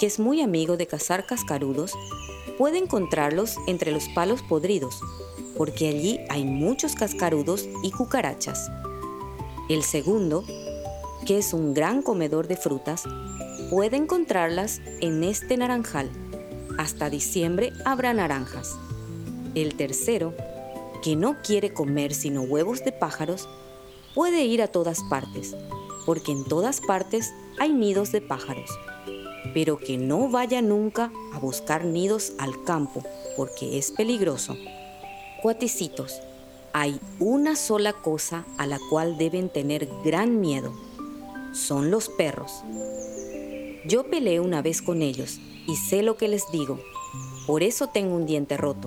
que es muy amigo de cazar cascarudos, puede encontrarlos entre los palos podridos, porque allí hay muchos cascarudos y cucarachas. El segundo, que es un gran comedor de frutas, puede encontrarlas en este naranjal. Hasta diciembre habrá naranjas. El tercero, que no quiere comer sino huevos de pájaros, puede ir a todas partes, porque en todas partes hay nidos de pájaros. Pero que no vaya nunca a buscar nidos al campo, porque es peligroso. Cuaticitos, hay una sola cosa a la cual deben tener gran miedo. Son los perros. Yo peleé una vez con ellos y sé lo que les digo. Por eso tengo un diente roto.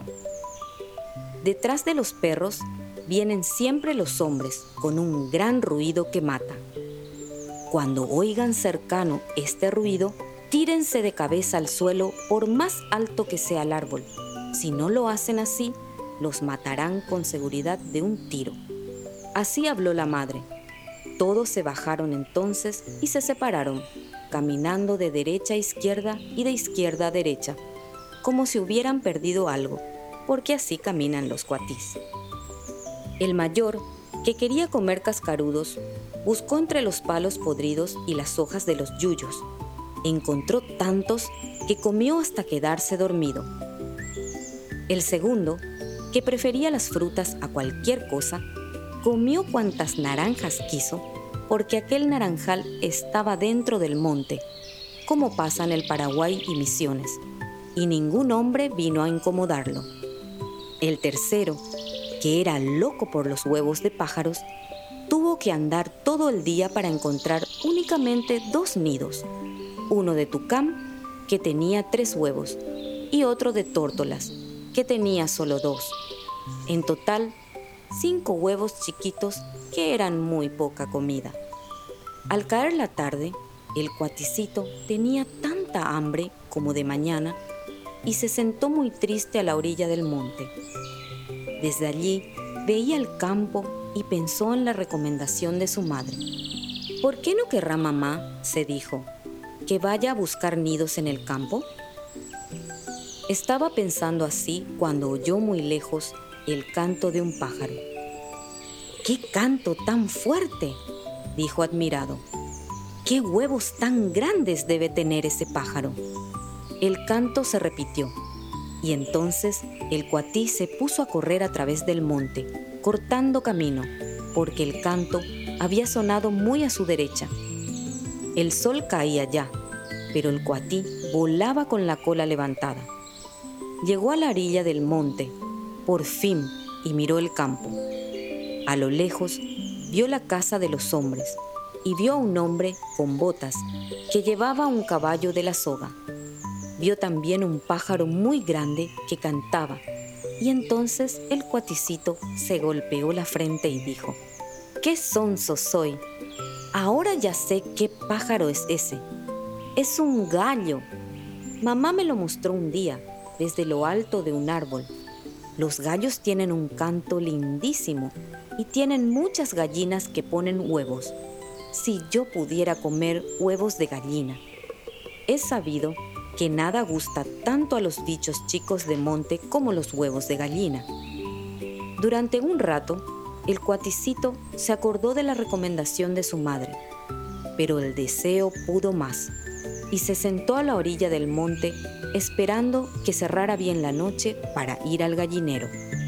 Detrás de los perros vienen siempre los hombres con un gran ruido que mata. Cuando oigan cercano este ruido, tírense de cabeza al suelo por más alto que sea el árbol. Si no lo hacen así, los matarán con seguridad de un tiro. Así habló la madre. Todos se bajaron entonces y se separaron, caminando de derecha a izquierda y de izquierda a derecha, como si hubieran perdido algo, porque así caminan los cuatís. El mayor, que quería comer cascarudos, buscó entre los palos podridos y las hojas de los yuyos. Encontró tantos que comió hasta quedarse dormido. El segundo, que prefería las frutas a cualquier cosa, comió cuantas naranjas quiso, porque aquel naranjal estaba dentro del monte, como pasa en el Paraguay y Misiones, y ningún hombre vino a incomodarlo. El tercero, que era loco por los huevos de pájaros, tuvo que andar todo el día para encontrar únicamente 2 nidos, uno de tucán, que tenía 3 huevos, y otro de tórtolas, que tenía solo 2. En total, 5 huevos chiquitos que eran muy poca comida. Al caer la tarde, el cuaticito tenía tanta hambre como de mañana y se sentó muy triste a la orilla del monte. Desde allí veía el campo y pensó en la recomendación de su madre. ¿Por qué no querrá mamá, se dijo, que vaya a buscar nidos en el campo? Estaba pensando así cuando oyó muy lejos el canto de un pájaro. ¡Qué canto tan fuerte!, dijo admirado. ¡Qué huevos tan grandes debe tener ese pájaro! El canto se repitió, y entonces el cuatí se puso a correr a través del monte, cortando camino, porque el canto había sonado muy a su derecha. El sol caía ya, pero el cuatí volaba con la cola levantada. Llegó a la orilla del monte, por fin, y miró el campo. A lo lejos vio la casa de los hombres y vio a un hombre con botas que llevaba un caballo de la soga. Vio también un pájaro muy grande que cantaba, y entonces el cuaticito se golpeó la frente y dijo: ¡Qué sonso soy! Ahora ya sé qué pájaro es ese. Es un gallo. Mamá me lo mostró un día desde lo alto de un árbol. Los gallos tienen un canto lindísimo y tienen muchas gallinas que ponen huevos. Si yo pudiera comer huevos de gallina. Es sabido que nada gusta tanto a los bichos chicos de monte como los huevos de gallina. Durante un rato, el cuaticito se acordó de la recomendación de su madre, pero el deseo pudo más y se sentó a la orilla del monte esperando que cerrara bien la noche para ir al gallinero.